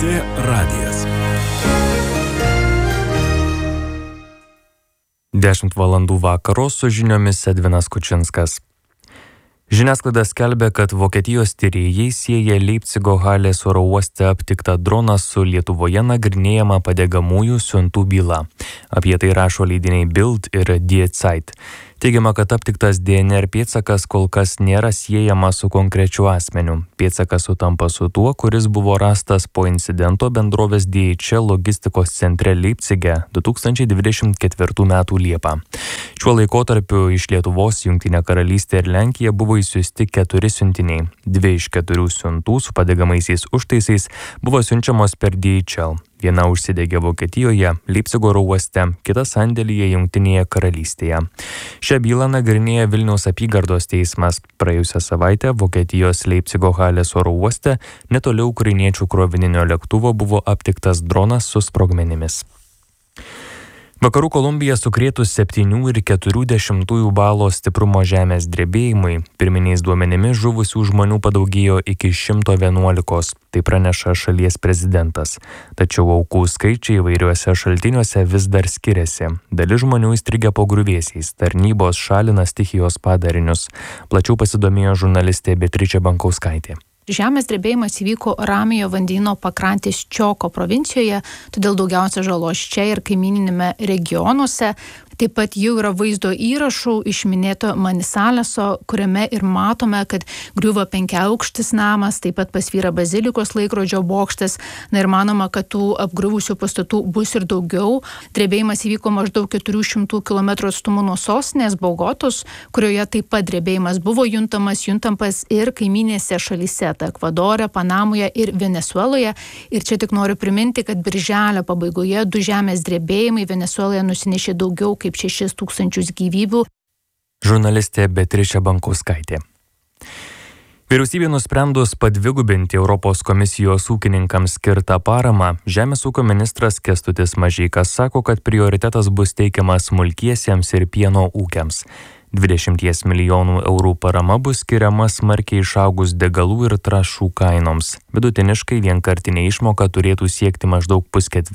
LRT radijas. 10 valandų vakaro su žiniomis Edvinas Kučinskas. Žiniasklaida skelbia, kad Vokietijos tyrėjai sieja Leipcigo Halės oro uoste aptiktą droną su Lietuvoje nagrinėjama padegamųjų siuntų byla. Apie tai rašo leidiniai Bild ir Die Zeit. Teigiama, kad aptiktas DNR pėdsakas kol kas nėra siejamas su konkrečiu asmeniu. Pėdsakas sutampa su tuo, kuris buvo rastas po incidento bendrovės DHL logistikos centre Leipcige 2024 m. Liepą. Šiuo laikotarpiu iš Lietuvos, Jungtinė karalystė ir Lenkija buvo išsiųsti 4 siuntiniai. 2 iš 4 siuntų su padegamaisiais užtaisais buvo siunčiamos per DHL. Viena užsidegė Vokietijoje, Leipcigo oro uoste, kita sandėlyje Jungtinėje karalystėje. Šią bylą nagrinėja Vilniaus apygardos teismas. Praėjusią savaitę Vokietijos Leipcigo Halės oro uoste netoli ukrainiečių krovininio lėktuvo buvo aptiktas dronas su sprogmenimis. Vakarų Kolumbiją sukrėtus 7,4 balo stiprumo žemės drebėjimui, pirminiais duomenimis žuvusių žmonių padaugėjo iki 111, tai praneša šalies prezidentas. Tačiau aukų skaičiai įvairiuose šaltiniuose vis dar skiriasi. Dalis žmonių įstrigę po griuvėsiais, tarnybos šalina stichijos padarinius. Plačiau pasidomėjo žurnalistė Beatričė Bankauskaitė. Žemės drebėjimas įvyko Ramiojo vandenyno pakrantės Čioko provincijoje, todėl daugiausia žalos čia ir kaimininėme regionuose. Taip pat jau yra vaizdo įrašų iš minėto Manisaleso, kuriame ir matome, kad griuvo 5-aukštis namas, taip pat pasvyra bazilikos laikrodžio bokštas. Ir manoma, kad tų apgriuvusių pastatų bus ir daugiau. Drebėjimas įvyko maždaug 400 km atstumu nuo sostinės Bogotos, kurioje taip pat drebėjimas buvo juntamas ir kaiminėse šalyse, tai Ekvadore, Panamoje ir Venesueloje. Ir čia tik noriu priminti, kad birželio pabaigoje 2 žemės drebėjimai Venesueloje nusinešė daugiau kaip 6,000 gyvybių. Žurnalistė Beatričė Bankauskaitė. Vyriausybė nusprendus padvigubinti Europos komisijos ūkininkams skirtą paramą, Žemės ūkio ministras Kęstutis Mažeika sako, kad prioritetas bus teikiamas smulkiesiems ir pieno ūkiams. 20 milijonų eurų parama bus skiriama smarkiai išaugus degalų ir trąšų kainoms. Vidutiniškai vienkartinė išmoka turėtų siekti maždaug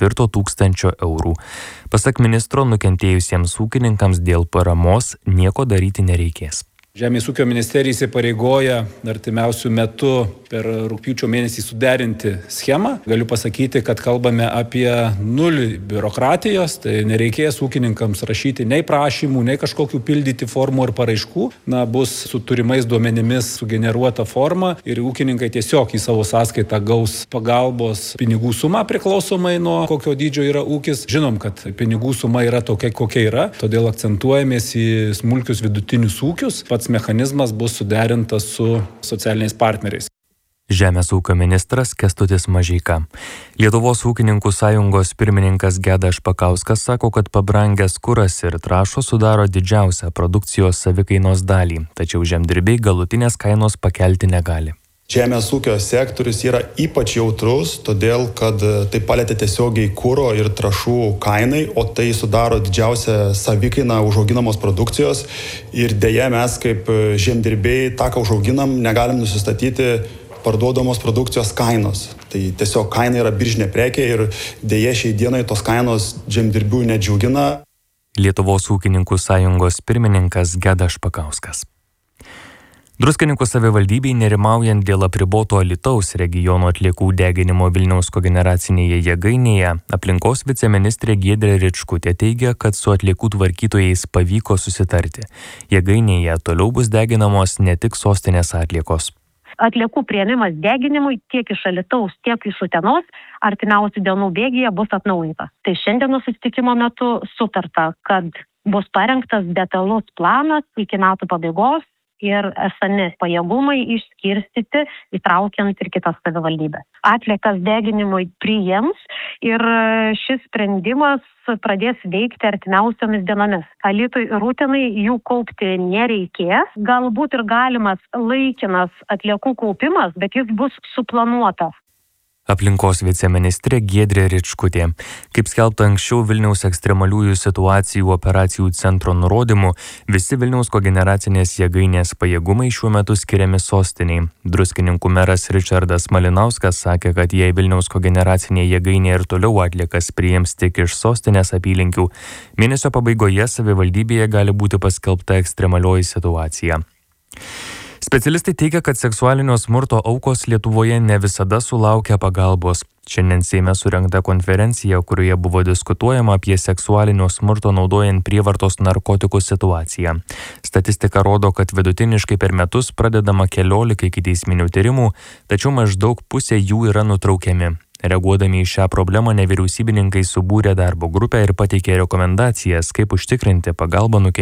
5,4 eurų. Pasak ministro, nukentėjusiems ūkininkams dėl paramos nieko daryti nereikės. Žemės ūkio ministerija įsipareigoja artimiausių metų per rugpjūčio mėnesį suderinti schemą. Galiu pasakyti, kad kalbame apie 0 biurokratijos, tai nereikės ūkininkams rašyti nei prašymų, nei kažkokių pildyti formų ir paraiškų. Bus su turimais duomenimis sugeneruota forma ir ūkininkai tiesiog į savo sąskaitą gaus pagalbos pinigų sumą priklausomai nuo kokio dydžio yra ūkis. Žinom, kad pinigų suma yra tokia, kokia yra, todėl akcentuojamės į smulkius vidutinius ūkius. Pats mechanizmas bus suderintas su socialiniais partneriais. Žemės ūkio ministras Kęstutis Mažeika. Lietuvos ūkininkų sąjungos pirmininkas Gedas Špakauskas sako, kad pabrangęs kuras ir trąšos sudaro didžiausią produkcijos savikainos dalį, tačiau žemdirbiai galutinės kainos pakelti negali. Žemės ūkio sektorius yra ypač jautrus, todėl kad tai palietė tiesiogiai kuro ir trąšų kainai, o tai sudaro didžiausią savikainą užauginamos produkcijos. Ir deja mes kaip žemdirbiai tą, ką užauginam, negalim nusistatyti parduodamos produkcijos kainos. Tai tiesiog kaina yra biržinė prekė ir deja šiai dienai tos kainos žemdirbių nedžiugina. Lietuvos ūkininkų sąjungos pirmininkas Gedas Špakauskas. Druskininkų savivaldybei nerimaujant dėl apriboto Alytaus regiono atliekų deginimo Vilniaus kogeneracinėje jėgainėje, aplinkos viceministrė Giedrė Ričkutė teigia, kad su atliekų tvarkytojais pavyko susitarti. Jėgainėje toliau bus deginamos ne tik sostinės atliekos. Atliekų priėmimas deginimui tiek iš Alytaus, tiek iš Utenos artimiausių dienų bėgyje bus atnaujintas. Tai šiandienos susitikimo metu sutarta, kad bus parengtas detalus planas iki metų pabaigos ir esami pajėgumai išskirstyti, įtraukiant ir kitas savivaldybės. Atliekas deginimui priims ir šis sprendimas pradės veikti artimiausiomis dienomis. Alytui ir Utenai jų kaupti nereikės. Galbūt ir galimas laikinas atliekų kaupimas, bet jis bus suplanuotas. Aplinkos viceministrė Giedrė Ričkutė. Kaip skelbta anksčiau, Vilniaus ekstremaliųjų situacijų operacijų centro nurodymu, visi Vilniaus kogeneracinės jėgainės pajėgumai šiuo metu skiriami sostiniai. Druskininkų meras Ričardas Malinauskas sakė, kad jei Vilniaus kogeneracinė jėgainė ir toliau atliekas priims tik iš sostinės apylinkių, mėnesio pabaigoje savivaldybėje gali būti paskelbta ekstremalioji situacija. Specialistai teigia, kad seksualinio smurto aukos Lietuvoje ne visada sulaukia pagalbos. Šiandien Seime surengta konferencija, kurioje buvo diskutuojama apie seksualinio smurto naudojant prievartos narkotikų situaciją. Statistika rodo, kad vidutiniškai per metus pradedama 14 ikiteisminių tyrimų, tačiau maždaug pusė jų yra nutraukiami. Reaguodami į šią problemą, nevyriausybininkai subūrė darbo grupę ir pateikė rekomendacijas, kaip užtikrinti pagalbą nukentėjusiems.